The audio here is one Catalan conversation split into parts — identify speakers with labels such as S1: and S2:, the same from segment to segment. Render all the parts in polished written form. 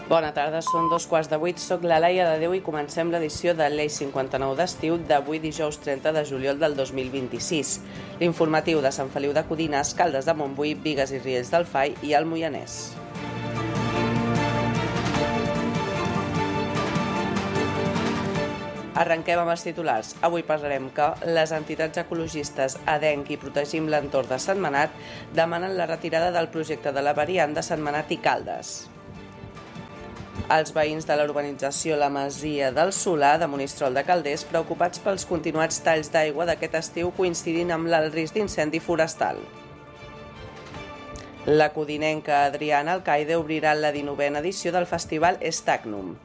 S1: Bona tarda, són 2:15. Soc la Laia de Déu i comencem l'edició de l'Eix 59 d'estiu d'avui dijous 30 de juliol del 2026. L'informatiu de Sant Feliu de Codines, Caldes de Montbui, Bigues i Riells del Fai i el Moianès. Arrenquem amb els titulars. Avui parlarem que les entitats ecologistes ADENC i Protegim l'Entorn de Sentmenat demanen la retirada del projecte de la variant de Sentmenat i Caldes. Els veïns de la urbanització La Masia del Solà de Monistrol de Calders preocupats pels continuats talls d'aigua d'aquest estiu coincidint amb el risc d'incendi forestal. La codinenca Adriana Alcaide obrirà la 19a edició del festival Stagnum.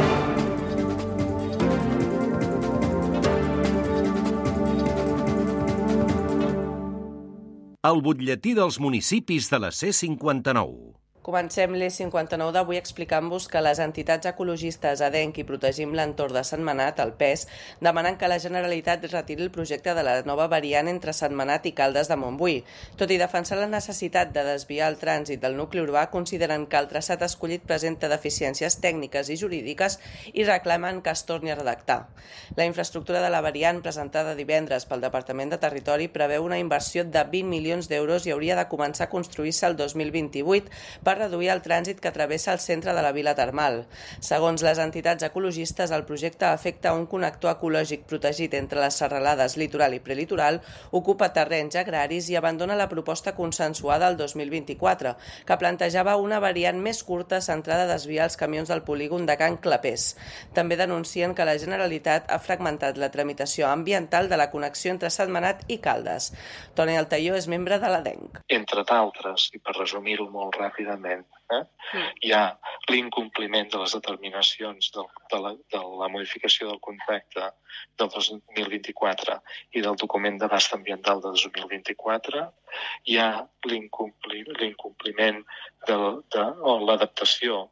S2: El butlletí dels municipis de la C59.
S1: Comencem l'E59 d'avui explicant-vos que les entitats ecologistes ADENC i Protegim l'Entorn de Sentmenat, el PES, demanen que la Generalitat retiri el projecte de la nova variant entre Sentmenat i Caldes de Montbui. Tot i defensar la necessitat de desviar el trànsit del nucli urbà, consideren que el traçat escollit presenta deficiències tècniques i jurídiques i reclamen que es torni a redactar. La infraestructura de la variant, presentada divendres pel Departament de Territori, preveu una inversió de 20 milions d'euros i hauria de començar a construir-se el 2028 per reduir el trànsit que travessa el centre de la vila termal. Segons les entitats ecologistes, el projecte afecta un connector ecològic protegit entre les serralades litoral i prelitoral, ocupa terrenys agraris i abandona la proposta consensuada el 2024, que plantejava una variant més curta centrada a desviar els camions del polígon de Can Clapés. També denuncien que la Generalitat ha fragmentat la tramitació ambiental de la connexió entre Sentmenat i Caldes. Toni Altaió és membre de l'ADENC.
S3: Entre d'altres, i per resumir-ho molt ràpidament, hi ha l'incompliment de les determinacions de la modificació del contracte del 2024 i del document d'abast ambiental del 2024, hi ha l'incompliment o l'adaptació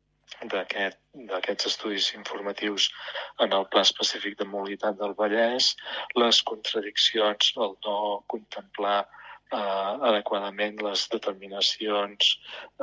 S3: d'aquests estudis informatius en el Pla Específic de Mobilitat del Vallès, les contradiccions al no contemplar adequadament les determinacions,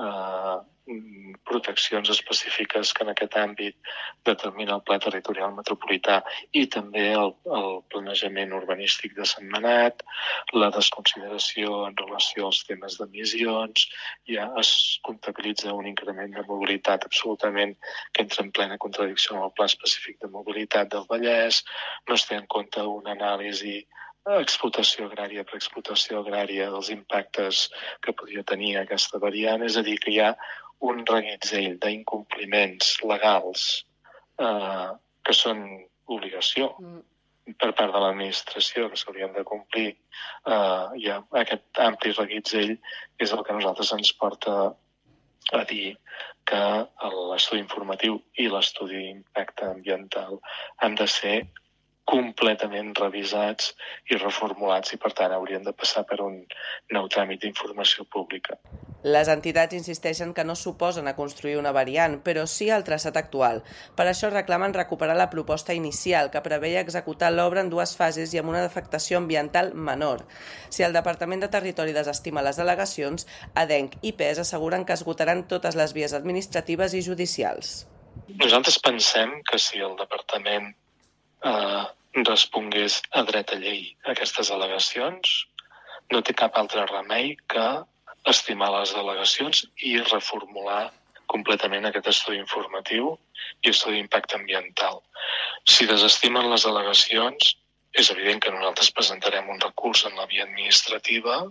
S3: proteccions específiques que en aquest àmbit determina el Pla Territorial Metropolità i també el planejament urbanístic de Sentmenat, la desconsideració en relació als temes d'emissions, ja es comptabilitza un increment de mobilitat absolutament que entra en plena contradicció amb el Pla Específic de Mobilitat del Vallès, no es té en compte una anàlisi explotació agrària per explotació agrària dels impactes que podria tenir aquesta variant, és a dir, que hi ha un reguitzell d'incompliments legals que són obligació per part de l'administració, que s'haurien de complir. Hi ha aquest ampli reguitzell és el que a nosaltres ens porta a dir que l'estudi informatiu i l'estudi d'impacte ambiental han de ser completament revisats i reformulats i, per tant, haurien de passar per un nou tràmit d'informació pública.
S1: Les entitats insisteixen que no s'oposen a construir una variant, però sí al traçat actual. Per això reclamen recuperar la proposta inicial, que preveia executar l'obra en 2 fases i amb una afectació ambiental menor. Si el Departament de Territori desestima les al·legacions, ADENC i PES asseguren que esgotaran totes les vies administratives i judicials.
S3: Nosaltres pensem que si el Departament respongués a dret a llei a aquestes al·legacions, no té cap altre remei que estimar les al·legacions i reformular completament aquest estudi informatiu i estudi d'impacte ambiental. Si desestimen les al·legacions, és evident que nosaltres presentarem un recurs en la via administrativa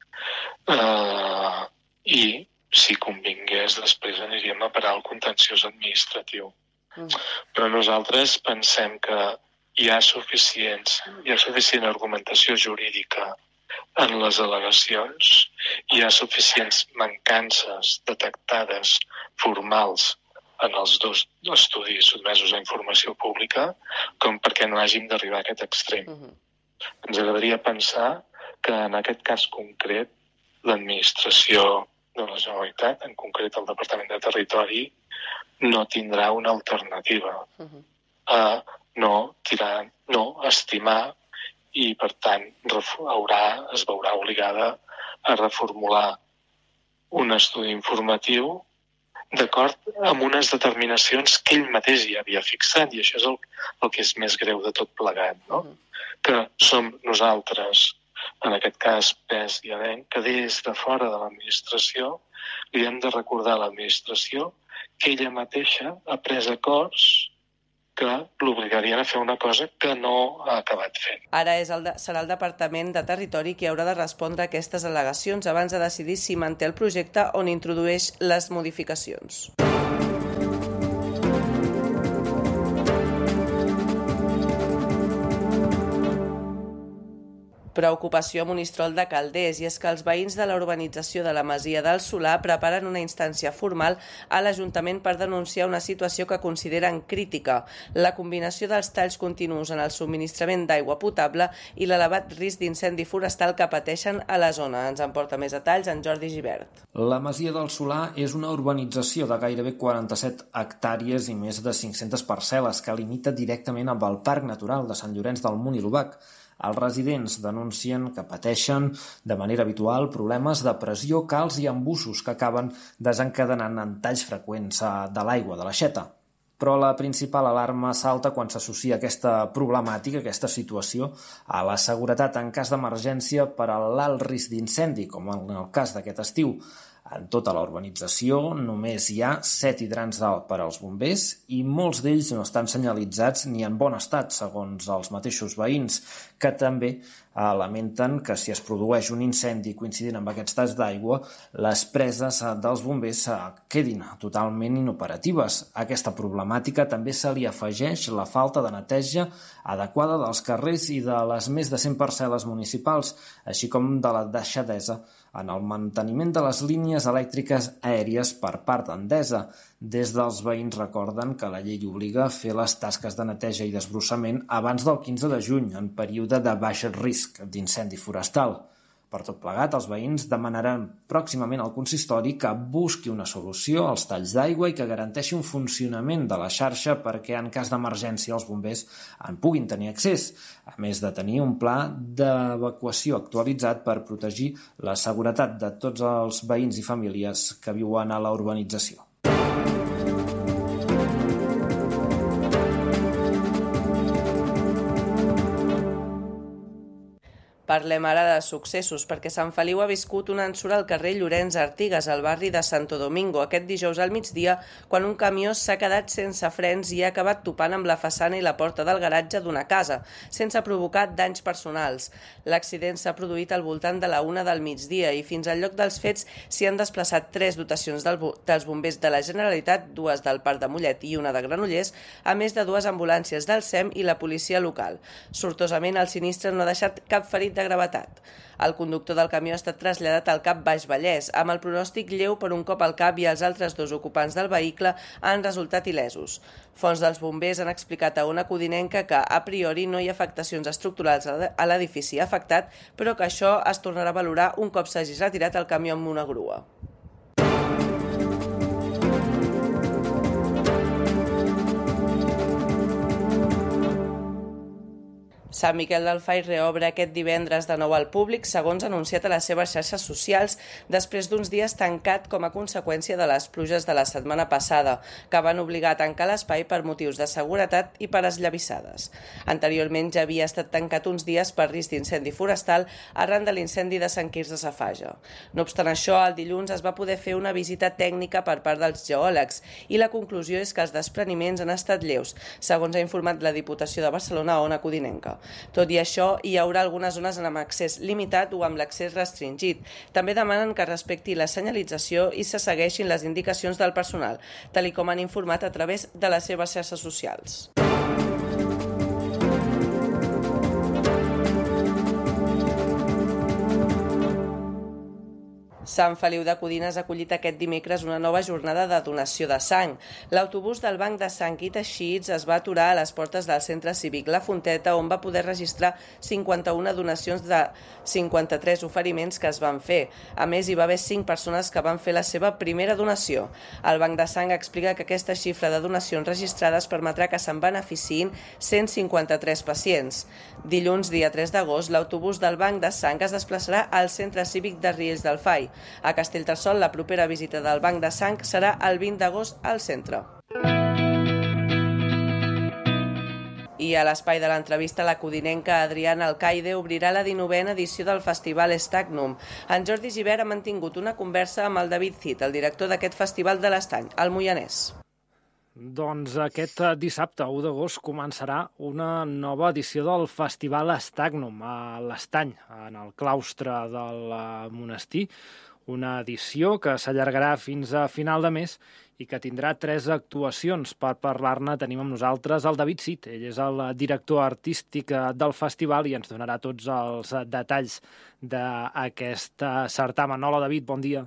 S3: i, si convingués, després aniríem a parar el contenciós administratiu. Però nosaltres pensem que hi ha suficient argumentació jurídica en les al·legacions, hi ha suficients mancances detectades formals en els 2 estudis sotmesos a informació pública com perquè no hàgim d'arribar a aquest extrem. Ens agradaria pensar que en aquest cas concret l'administració de la Generalitat, en concret el Departament de Territori, no tindrà una alternativa a no estimar i, per tant, es veurà obligada a reformular un estudi informatiu d'acord amb unes determinacions que ell mateix ja havia fixat, i això és el que és més greu de tot plegat, no? Que som nosaltres, en aquest cas PES i ADENC, que des de fora de l'administració li hem de recordar a l'administració que ella mateixa ha pres acords que l'obligarien a fer una cosa que no ha acabat fent.
S1: Ara serà el Departament de Territori qui haurà de respondre a aquestes al·legacions abans de decidir si manté el projecte o n'introdueix les modificacions. Preocupació a Monistrol de Calders, i és que els veïns de la urbanització de la Masia del Solà preparen una instància formal a l'Ajuntament per denunciar una situació que consideren crítica: la combinació dels talls continus en el subministrament d'aigua potable i l'elevat risc d'incendi forestal que pateixen a la zona. Ens en porta més detalls en Jordi Gibert.
S4: La Masia del Solà és una urbanització de gairebé 47 hectàrees i més de 500 parcel·les que limita directament amb el Parc Natural de Sant Llorenç del Munt i l'Obac. Els residents denuncien que pateixen de manera habitual problemes de pressió, calç i embussos que acaben desencadenant en talls freqüents de l'aigua de l'aixeta. Però la principal alarma salta quan s'associa aquesta problemàtica, aquesta situació, a la seguretat en cas d'emergència per a l'alt risc d'incendi, com en el cas d'aquest estiu. En tota la urbanització només hi ha 7 hidrants per als bombers i molts d'ells no estan senyalitzats ni en bon estat, segons els mateixos veïns, que també lamenten que si es produeix un incendi coincidint amb aquests talls d'aigua, les preses dels bombers quedin totalment inoperatives. A aquesta problemàtica també se li afegeix la falta de neteja adequada dels carrers i de les més de 100 parcel·les municipals, així com de la deixadesa en el manteniment de les línies elèctriques aèries per part d'Endesa. Des dels veïns recorden que la llei obliga a fer les tasques de neteja i desbrossament abans del 15 de juny, en període de baix risc d'incendi forestal. Per tot plegat, els veïns demanaran pròximament al consistori que busqui una solució als talls d'aigua i que garanteixi un funcionament de la xarxa perquè en cas d'emergència els bombers en puguin tenir accés, a més de tenir un pla d'evacuació actualitzat per protegir la seguretat de tots els veïns i famílies que viuen a la urbanització.
S1: Parlem ara de successos, perquè Sant Feliu ha viscut una ensura al carrer Llorenç Artigas, al barri de Santo Domingo, aquest dijous al migdia, quan un camió s'ha quedat sense frens i ha acabat topant amb la façana i la porta del garatge d'una casa, sense provocar danys personals. L'accident s'ha produït al voltant de la 1 del migdia i fins al lloc dels fets s'hi han desplaçat 3 dotacions dels bombers de la Generalitat, 2 del Parc de Mollet i una de Granollers, a més de 2 ambulàncies del SEM i la policia local. Sortosament, el sinistre no ha deixat cap ferit de gravetat. El conductor del camió ha estat traslladat al CAP Baix Vallès, amb el pronòstic lleu per un cop al cap, i els altres 2 ocupants del vehicle han resultat il·lesos. Fonts dels bombers han explicat a Ona Codinenca que a priori no hi ha afectacions estructurals a l'edifici afectat, però que això es tornarà a valorar un cop s'hagi retirat el camió amb una grua. Sant Miquel del Fai reobre aquest divendres de nou al públic, segons anunciat a les seves xarxes socials, després d'uns dies tancat com a conseqüència de les pluges de la setmana passada, que van obligar a tancar l'espai per motius de seguretat i per esllavissades. Anteriorment ja havia estat tancat uns dies per risc d'incendi forestal arran de l'incendi de Sant Quirze Safaja. No obstant això, el dilluns es va poder fer una visita tècnica per part dels geòlegs i la conclusió és que els despreniments han estat lleus, segons ha informat la Diputació de Barcelona a Ona Codinenca. Tot i això, hi haurà algunes zones amb accés limitat o amb l'accés restringit. També demanen que respecti la senyalització i se segueixin les indicacions del personal, tal com han informat a través de les seves xarxes socials. Sant Feliu de Codines ha acollit aquest dimecres una nova jornada de donació de sang. L'autobús del Banc de Sang i Teixits es va aturar a les portes del centre cívic La Fonteta, on va poder registrar 51 donacions de 53 oferiments que es van fer. A més, hi va haver 5 persones que van fer la seva primera donació. El Banc de Sang explica que aquesta xifra de donacions registrades permetrà que se'n beneficiïn 153 pacients. Dilluns, dia 3 d'agost, l'autobús del Banc de Sang es desplaçarà al centre cívic de Riells del Fai. A Castellterçol, la propera visita del Banc de Sang serà el 20 d'agost al centre. I a l'espai de l'entrevista, la codinenca Adriana Alcaide obrirà la 19a edició del Festival Stagnum. En Jordi Gibert ha mantingut una conversa amb el David Cid, el director d'aquest festival de l'Estany, al Moianès.
S5: Doncs aquest dissabte, 1 d'agost, començarà una nova edició del Festival Stagnum a l'Estany, en el claustre del monestir. Una edició que s'allargarà fins a final de mes i que tindrà 3 actuacions. Per parlar-ne tenim amb nosaltres el David Cid. Ell és el director artístic del festival i ens donarà tots els detalls d'aquest certamen. Hola, David, bon dia.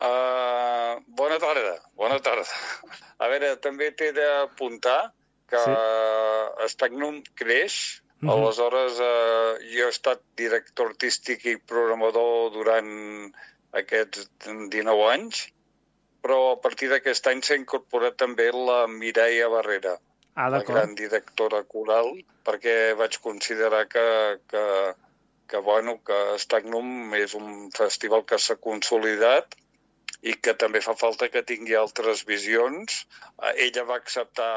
S6: Bona tarda. A veure, també t'he d'apuntar que Stagnum creix. Aleshores, jo he estat director artístic i programador durant aquests 19 anys, però a partir d'aquest any s'ha incorporat també la Mireia Barrera, la gran directora coral, perquè vaig considerar que Stagnum és un festival que s'ha consolidat i que també fa falta que tingui altres visions. Ella va acceptar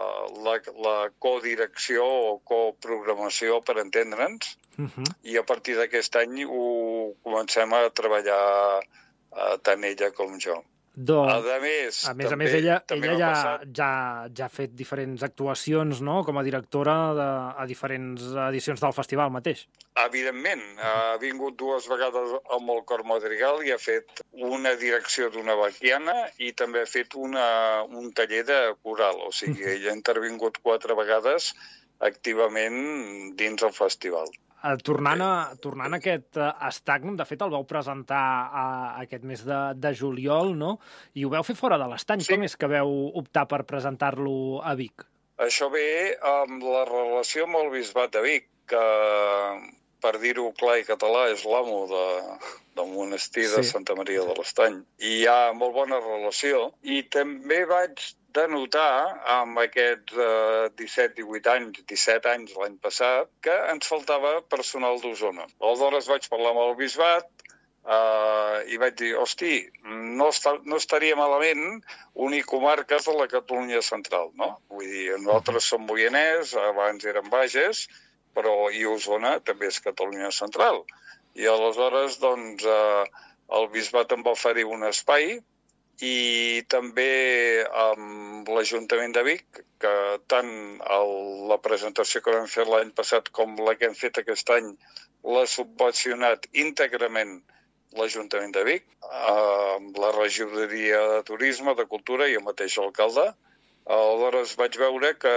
S6: la codirecció o coprogramació, per entendre'ns, i a partir d'aquest any ho comencem a treballar tant ella com jo.
S5: A més, ella ja ha fet diferents actuacions, no?, com a directora a diferents edicions del festival mateix.
S6: Evidentment, ha vingut 2 vegades amb el cor madrigal i ha fet una direcció d'una baquiana i també ha fet un taller de coral. O sigui, ella ha intervingut 4 vegades activament dins el festival.
S5: Tornant a aquest Stagnum, de fet el vau presentar aquest mes de juliol, no? I ho vau fer fora de l'Estany. Com és que vau optar per presentar-lo a Vic?
S6: Això ve amb la relació amb el Bisbat de Vic, que, per dir-ho clar i català, és l'amo del monestir de Santa Maria de l'Estany. I hi ha molt bona relació. I també vaig de notar, amb aquests 17 anys l'any passat, que ens faltava personal d'Osona. Aleshores vaig parlar amb el Bisbat i vaig dir, hosti, no estaria malament unir comarques de la Catalunya central, no? Vull dir, nosaltres som moianès, abans érem Bages, però i Osona també és Catalunya central. I aleshores, doncs, el Bisbat em va oferir un espai i també amb l'Ajuntament de Vic, que tant la presentació que vam fer l'any passat com la que hem fet aquest any l'ha subvencionat íntegrament l'Ajuntament de Vic, amb la regidoria de Turisme, de Cultura i el mateix alcalde. Aleshores vaig veure que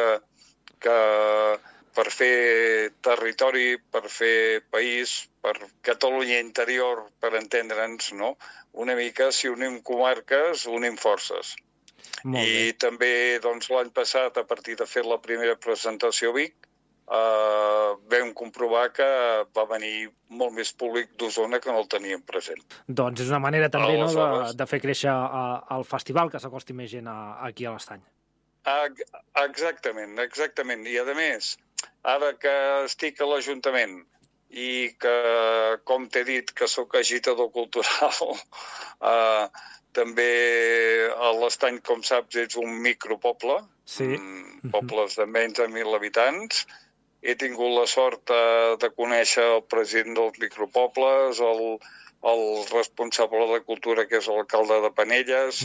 S6: per fer territori, per fer país, per Catalunya interior, per entendre'ns, no? Una mica, si unim comarques, unim forces. I també, doncs, l'any passat, a partir de fer la primera presentació a Vic, vam comprovar que va venir molt més públic d'Osona que no el teníem present.
S5: Doncs és una manera també de fer créixer el festival, que s'acosti més gent aquí a l'Estany.
S6: Exactament. I, a més, ara que estic a l'Ajuntament i que, com t'he dit, que sóc agitador cultural, també a l'Estany, com saps, és un micropoble, pobles de menys de 1.000 habitants. He tingut la sort de conèixer el president dels micropobles, el responsable de cultura, que és l'alcalde de Penelles,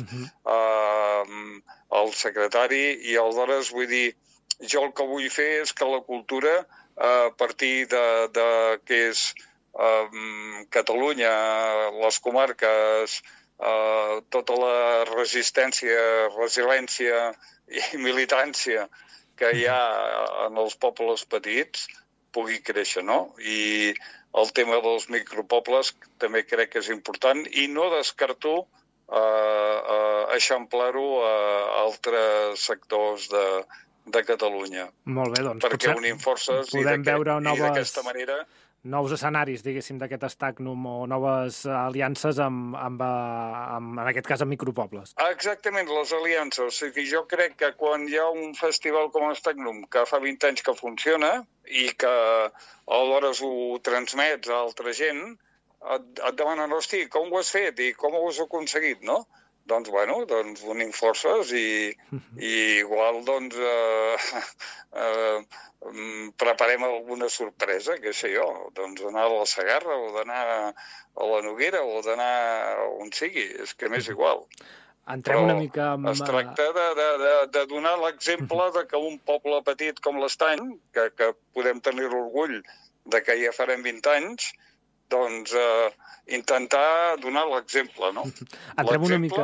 S6: el secretari, i aleshores vull dir, jo el que vull fer és que la cultura, a partir de que és Catalunya, les comarques, tota la resiliència i militància que hi ha en els pobles petits pugui créixer, no? I el tema dels micropobles també crec que és important i no descarto eixamplar-ho a altres sectors de Catalunya.
S5: Molt bé, doncs
S6: perquè unim forces i d'aquesta manera
S5: nous escenaris, diguéssim, d'aquest Stagnum o noves aliances en aquest cas amb micropobles.
S6: Exactament, les aliances. O sigui, jo crec que quan hi ha un festival com Stagnum que fa 20 anys que funciona i que aleshores ho transmets a altra gent, et demanen, hosti, com ho has fet i com ho has aconseguit, no? Doncs, bueno, unim forces i igual, preparem alguna sorpresa, què sé jo, d'anar a la Segarra o d'anar a la Noguera o d'anar on sigui, és que m'és igual.
S5: Entrem una mica amb...
S6: Es tracta de donar l'exemple de que un poble petit com l'Estany, que podem tenir l'orgull de que ja farem 20 anys, doncs intentar donar l'exemple, no?
S5: Entrem una mica...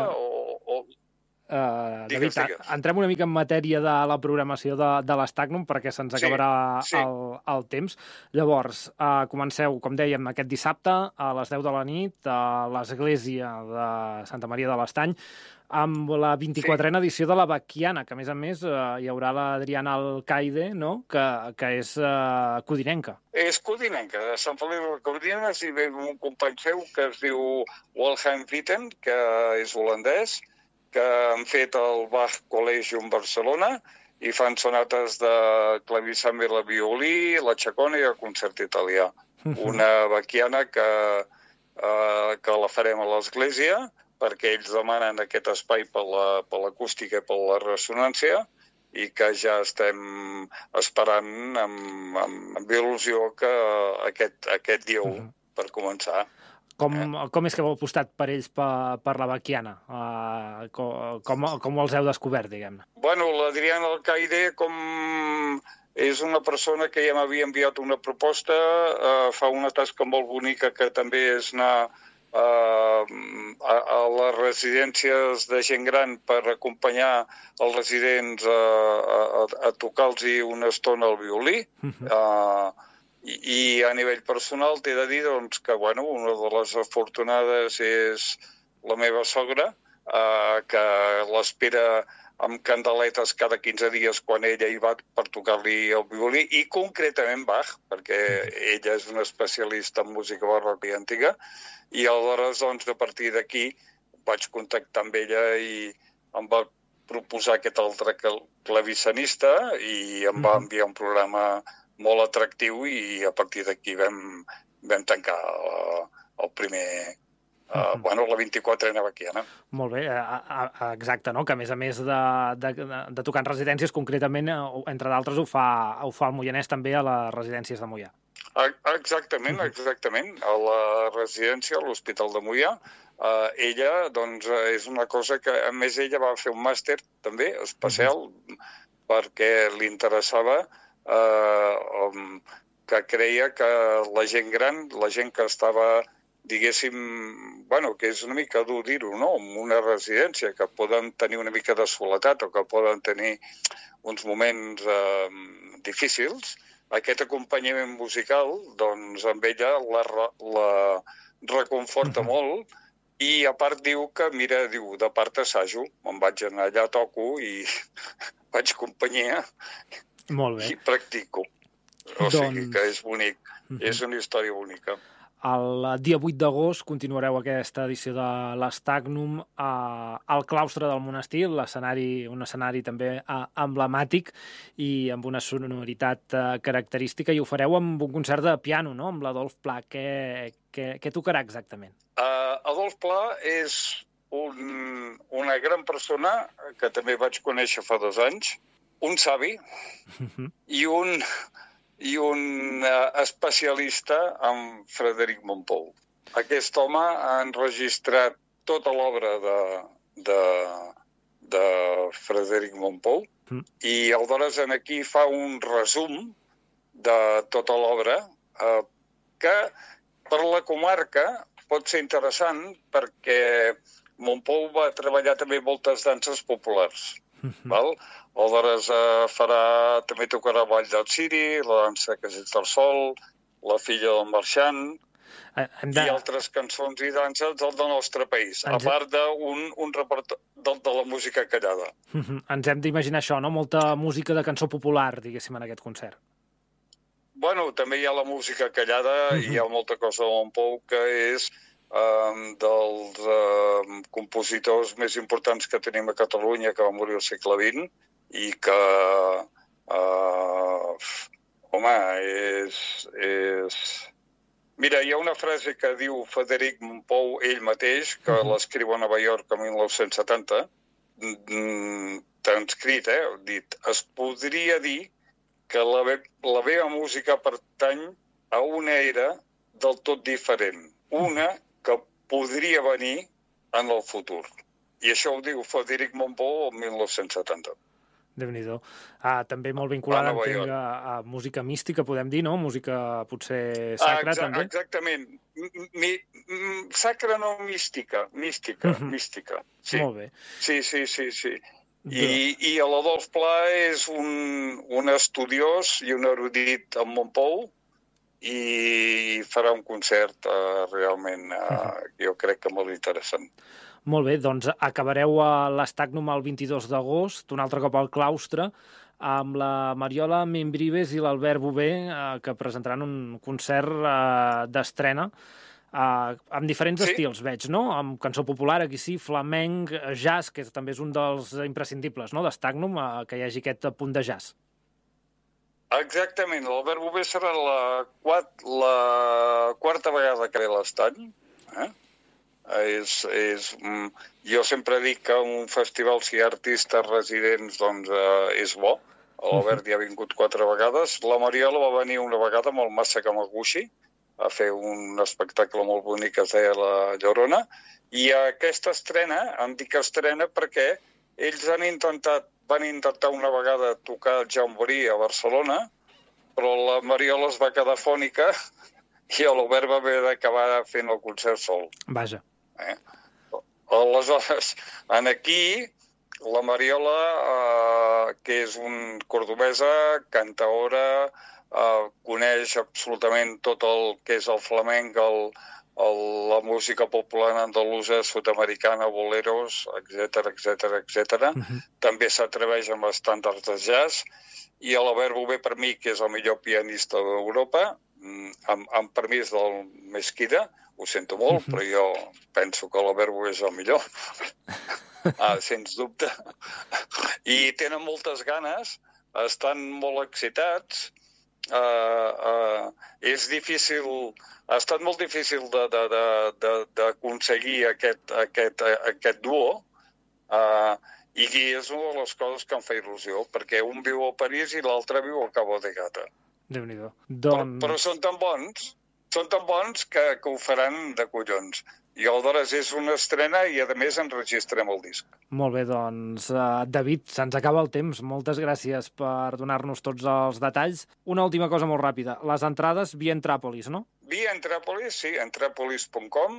S6: Digues.
S5: Entrem una mica en matèria de la programació de l'Stagnum perquè se'ns acabarà el temps. Llavors, comenceu, com dèiem, aquest dissabte a les 10 de la nit a l'església de Santa Maria de l'Estany amb la 24a edició de la Baquiana, que a més hi haurà l'Adriana Alcaide, no? que és codinenca.
S6: És codinenca, de Sant Feliu de Codines, i ve un company seu que es diu Wilhelm Witten, que és holandès, que han fet el Bach Collegium Barcelona i fan sonates de clavissant i la violí, la xacona i el concert italià. Una Baquiana que la farem a l'església, perquè ells demanen aquest espai per l'acústica i per la ressonància, i que ja estem esperant amb il·lusió que aquest dia 1 per començar.
S5: Com és que heu apostat per ells per la Baquiana? Com els heu descobert, diguem-ne?
S6: Bueno, l'Adriana Alcaide és una persona que ja m'havia enviat una proposta, fa una tasca molt bonica que també és anar a les residències de gent gran per acompanyar els residents a tocar-los una estona al violí. I a nivell personal t'he de dir que una de les afortunades és la meva sogra, que l'espera amb candeletes cada 15 dies quan ella hi va per tocar-li el violí, i concretament Bach, perquè ella és una especialista en música barroca i antiga, i aleshores, a partir d'aquí, vaig contactar amb ella i em va proposar aquest altre clavissenista i em va enviar un programa molt atractiu i a partir d'aquí vam tancar el primer... la 24a Baquiana.
S5: Molt bé, exacte, no? Que a més de tocar en residències, concretament, entre d'altres, ho fa el Moianès també a les residències de Moià.
S6: Exactament. A la residència, a l'Hospital de Moià, ella, és una cosa que, a més, ella va fer un màster també especial perquè li interessava, que creia que la gent gran, la gent que estava, diguéssim, que és una mica dur dir-ho, no?, en una residència, que poden tenir una mica de soledat o que poden tenir uns moments difícils, aquest acompanyament musical, amb ella la reconforta molt i a part diu que, mira, de part assajo, me'n vaig anar allà, toco i faig companyia i practico. O sigui que és bonic, és una història bonica.
S5: El dia 8 d'agost continuareu aquesta edició de l'Stagnum al claustre del monestir, un escenari també emblemàtic i amb una sonoritat característica, i ho fareu amb un concert de piano, no?, amb l'Adolf Pla. Què tocarà exactament?
S6: Adolf Pla és una gran persona que també vaig conèixer fa 2 anys, un savi i un especialista en Frederic Mompou. Aquest home ha enregistrat tota l'obra de Frederic Mompou i aleshores aquí fa un resum de tota l'obra que per la comarca pot ser interessant perquè Mompou va treballar també moltes danses populars. Aleshores també tocarà Vall del Ciri, la dansa Casets del Sol, La filla del marxant i altres cançons i danses del nostre país, a part d'un repertori de la música callada.
S5: Ens hem d'imaginar això, no? Molta música de cançó popular, diguéssim, en aquest concert.
S6: També hi ha la música callada i hi ha molta cosa de Mompou que és dels compositors més importants que tenim a Catalunya, que va morir al segle XX i que, home, Mira, hi ha una frase que diu Frederic Mompou, ell mateix, que l'escriu a Nova York en 1970, transcrit, dit, es podria dir que la meva música pertany a una era del tot diferent, una que podria venir en el futur. I això ho diu Frederic Mompou el 1970.
S5: Déu-n'hi-do. També molt vinculada, entenc, a música mística, podem dir, no? Música potser sacra, també?
S6: Exactament. Sacra no, mística. Mística. Sí.
S5: Molt bé.
S6: Sí. I l'Adolf Pla és un estudiós i un erudit en Montpou i farà un concert realment, jo crec que molt interessant.
S5: Molt bé, doncs acabareu a l'Stagnum el 22 d'agost, un altre cop al claustre, amb la Mariola Membrives i l'Albert Bové, que presentaran un concert d'estrena amb diferents estils, veig, no? Amb cançó popular, aquí sí, flamenc, jazz, que també és un dels imprescindibles, no?, d'Stagnum, que hi hagi aquest punt de jazz.
S6: Exactament, l'Albert Bové serà la quarta vegada que ve a l'estany, jo sempre dic que un festival, si hi ha artistes residents, doncs és bo. L'Albert ja ha vingut 4 vegades. La Mariola va venir una vegada amb el Massa Kamaguchi a fer un espectacle molt bonic que es deia La Llorona. I aquesta estrena, em dic estrena perquè ells van intentar una vegada tocar el Jamboree a Barcelona, però la Mariola es va quedar fònica i l'Albert va haver d'acabar fent el concert sol.
S5: Vaja.
S6: Aleshores, aquí, la Mariola, que és un cordobesa, cantaora, coneix absolutament tot el que és el flamenc, la música popular andalusa, sud-americana, boleros, etc. També s'atreveix amb estàndards de jazz. I l'Albert Bové, per mi, que és el millor pianista d'Europa, amb permís del Mesquida, ho sento molt, però jo penso que l'Albert Bové és el millor, sens dubte. I tenen moltes ganes, estan molt excitats. És difícil, ha estat molt difícil d'aconseguir aquest duo, i és una de les coses que em fa il·lusió, perquè un viu a París i l'altre viu a Cabo de Gata.
S5: Déu-n'hi-do.
S6: Però són tan bons que ho faran de collons. I aleshores és una estrena i, a més, enregistrem el disc.
S5: Molt bé, doncs, David, se'ns acaba el temps. Moltes gràcies per donar-nos tots els detalls. Una última cosa molt ràpida. Les entrades via Entràpolis, no?
S6: Via Entràpolis, sí, entràpolis.com.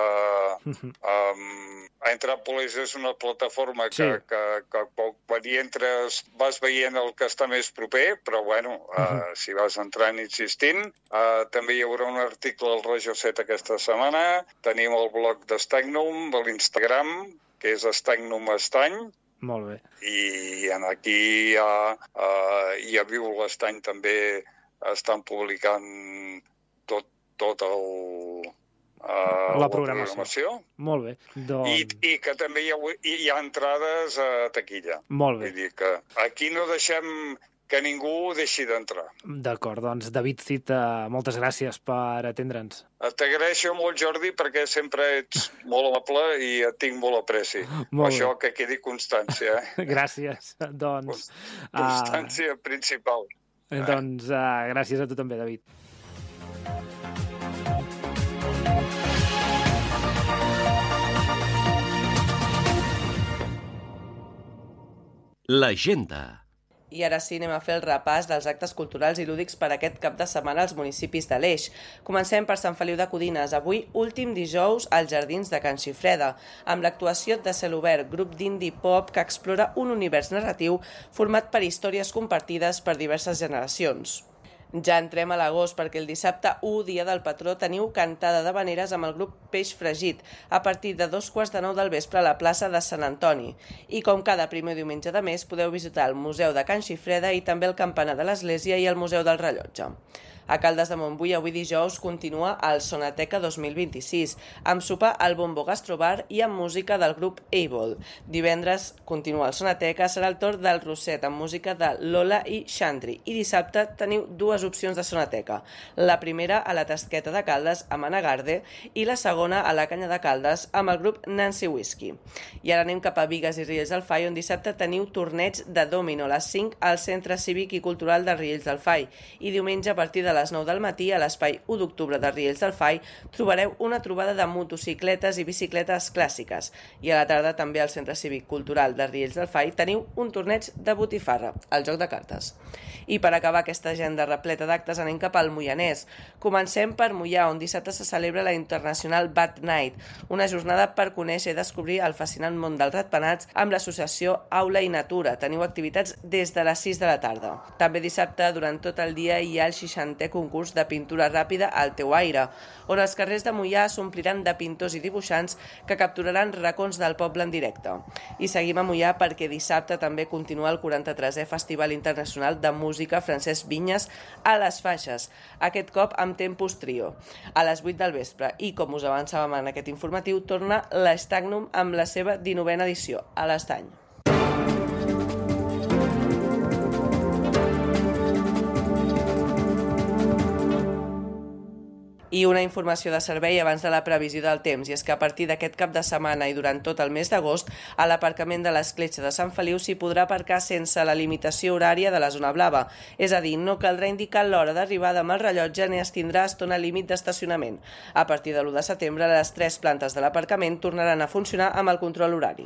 S6: Entràpolis és una plataforma que quan hi entres vas veient el que està més proper, però bueno, si vas entrant insistint. També hi haurà un article al Regió 7 aquesta setmana. Tenim el blog d'Estagnum, l'Instagram, que és Stagnum Estany.
S5: Molt bé.
S6: I aquí a Viu l'Estany també estan publicant tot la programació.
S5: Molt bé.
S6: I que també hi ha entrades a taquilla.
S5: Molt bé.
S6: Vull dir que aquí no deixem que ningú deixi d'entrar.
S5: D'acord, doncs David Cid, moltes gràcies per atendre'ns.
S6: T'agraeixo molt, Jordi, perquè sempre ets molt amable i et tinc molt apreci. Això que quedi constància.
S5: Gràcies. Doncs...
S6: Constància principal.
S5: Doncs gràcies a tu també, David.
S2: L'agenda.
S1: I ara sí, anem a fer el repàs dels actes culturals i lúdics per aquest cap de setmana als municipis de l'Eix. Comencem per Sant Feliu de Codines. Avui, últim dijous, als Jardins de Can Xifreda, amb l'actuació de Celobert, grup d'indie pop que explora un univers narratiu format per històries compartides per diverses generacions. Ja entrem a l'agost perquè el dissabte 1, dia del patró, teniu cantada d'havaneres amb el grup Peix Fregit a partir de 2:45 del vespre a la plaça de Sant Antoni. I com cada primer diumenge de mes podeu visitar el Museu de Can Xifreda i també el Campanar de l'Església i el Museu del Rellotge. A Caldes de Montbui, avui dijous, continua el Sonateca 2026, amb sopar al Bombo Gastrobar i amb música del grup Able. Divendres continua el Sonateca, serà el torn del Roset, amb música de Lola i Xandri. I dissabte teniu dues opcions de Sonateca. La primera a la Tasqueta de Caldes, amb Anna Garde, i la segona a la Canya de Caldes, amb el grup Nancy Whisky. I ara anem cap a Bigues i Riells del Fai, on dissabte teniu torneig de dòmino a les 5 al Centre Cívic i Cultural de Riells del Fai. I diumenge, a partir de les 9 del matí, a l'espai 1 d'octubre de Riells del Fai, trobareu una trobada de motocicletes i bicicletes clàssiques. I a la tarda, també al Centre Cívic Cultural de Riells del Fai, teniu un torneig de botifarra, el joc de cartes. I per acabar aquesta agenda repleta d'actes, anem cap al Moianès. Comencem per Moià, on dissabte se celebra la International Bat Night, una jornada per conèixer i descobrir el fascinant món dels ratpenats amb l'associació Aula i Natura. Teniu activitats des de les 6 de la tarda. També dissabte, durant tot el dia, hi ha el 60è concurs de pintura ràpida al teu aire, on els carrers de Moià s'ompliran de pintors i dibuixants que capturaran racons del poble en directe. I seguim a Moià perquè dissabte també continua el 43è Festival Internacional de Música Francesc Vinyes a les Faixes, aquest cop amb Tempus Trio, a les 8 del vespre. I com us avançàvem en aquest informatiu, torna l'Stagnum amb la seva 19a edició, a l'Estany. I una informació de servei abans de la previsió del temps, i és que a partir d'aquest cap de setmana i durant tot el mes d'agost, a l'aparcament de l'Escletxa de Sant Feliu s'hi podrà aparcar sense la limitació horària de la zona blava. És a dir, no caldrà indicar l'hora d'arribada amb el rellotge ni es tindrà estona límit d'estacionament. A partir de l'1 de setembre, les 3 plantes de l'aparcament tornaran a funcionar amb el control horari.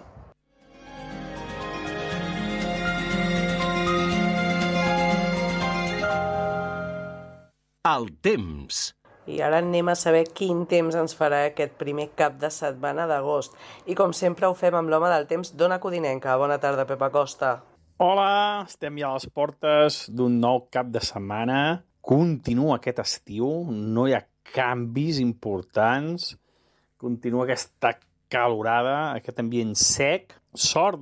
S2: El temps.
S1: I ara anem a saber quin temps ens farà aquest primer cap de setmana d'agost. I com sempre ho fem amb l'home del temps, d'Ona Codinenca. Bona tarda, Pep Acosta.
S7: Hola, estem ja a les portes d'un nou cap de setmana. Continua aquest estiu, no hi ha canvis importants. Continua aquesta calorada, aquest ambient sec. Sort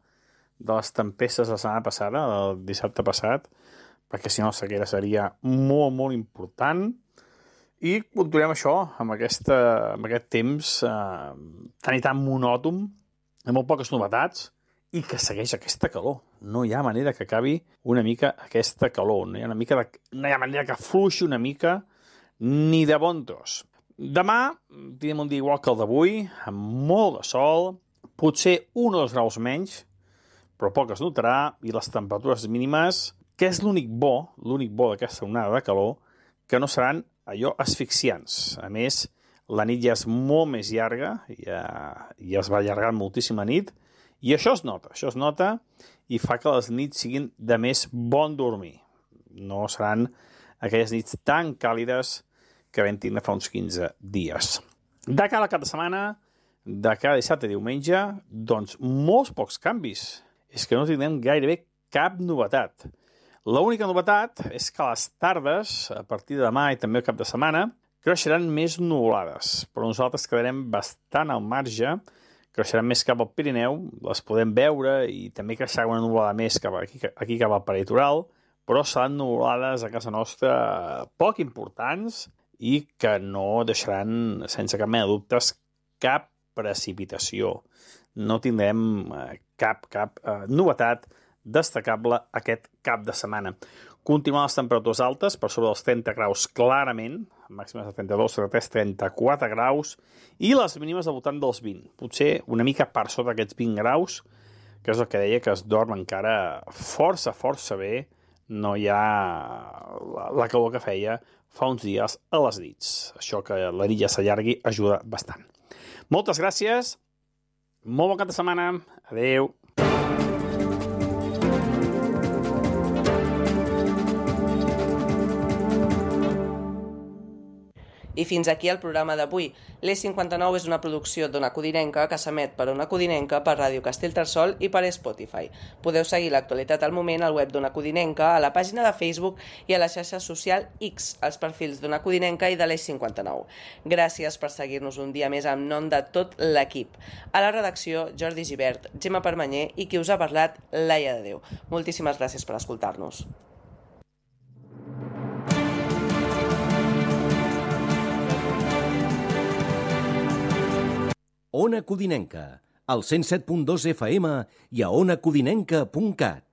S7: de les tempestes de la setmana passada, del dissabte passat, perquè si no la sequera seria molt, molt important. I continuem això, amb aquest temps tan i tan monòton, amb molt poques novetats, i que segueix aquesta calor. No hi ha manera que acabi una mica aquesta calor. No hi ha manera que fluixi una mica ni de bon tros. Demà tindrem un dia igual que el d'avui, amb molt de sol, potser 1 o 2 graus menys, però poc es notarà, i les temperatures mínimes, que és l'únic bo d'aquesta onada de calor, que no seran allò asfixiants. A més, la nit ja és molt més llarga, ja es va allargar moltíssim la nit, i això es nota i fa que les nits siguin de més bon dormir. No seran aquelles nits tan càlides que vam tindre fa uns 15 dies. De cara al cap de setmana, de cada dissabte i diumenge, doncs molts pocs canvis. És que no tindrem gairebé cap novetat. L'única novetat és que les tardes, a partir de demà i també el cap de setmana, creixeran més nuvolades, però nosaltres quedarem bastant al marge, creixeran més cap al Pirineu, les podem veure i també creixerà una nuvolada més aquí cap al peritoral, però seran nuvolades a casa nostra poc importants i que no deixaran, sense cap mena de dubtes, cap precipitació. No tindrem cap novetat destacable aquest cap de setmana. Continuen les temperatures altes, per sobre dels 30 graus clarament, màximes de 32, 33, 34 graus, i les mínimes al voltant dels 20. Potser una mica per sota d'aquests 20 graus, que és el que deia que es dorm encara força bé. No hi ha la calor que feia fa uns dies a les nits. Això que la nit ja s'allargui ajuda bastant. Moltes gràcies, molt bon cap de setmana, adeu.
S1: I fins aquí el programa d'avui. l'E59 és una producció d'Ona Codinenca que s'emet per Ona Codinenca, per Ràdio Castellterçol i per Spotify. Podeu seguir l'actualitat al moment al web d'Ona Codinenca, a la pàgina de Facebook i a la xarxa social X, als perfils d'Ona Codinenca i de l'E59. Gràcies per seguir-nos un dia més en nom de tot l'equip. A la redacció, Jordi Gibert, Gemma Permanyer i qui us ha parlat, Laia de Déu. Moltíssimes gràcies per escoltar-nos.
S2: Ona Codinenca, al 107.2 FM i a onacodinenca.cat.